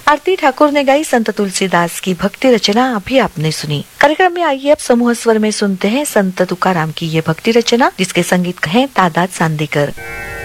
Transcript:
आरती ठाकुर ने गाई संत तुलसीदास की भक्ति रचना अभी आपने सुनी। कार्यक्रम में आइए अब समूह स्वर में सुनते हैं संत तुकाराम की ये भक्ति रचना, जिसके संगीतकार हैं तादाद चांदेकर।